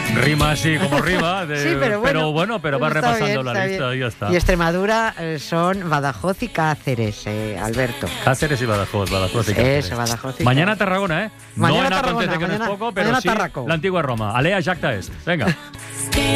Rima así como rima, Sí, pero bueno, va está repasando bien, la está lista bien. y ya está. Y Extremadura son Badajoz y Cáceres, Alberto. Cáceres y Badajoz y Cáceres. Eso, Badajoz y Mañana Tarragona, Mañana no en Tarragona, Acontece que no es mañana- poco, pero mañana sí Tarraco. la antigua Roma. Alea Jacta es. Venga.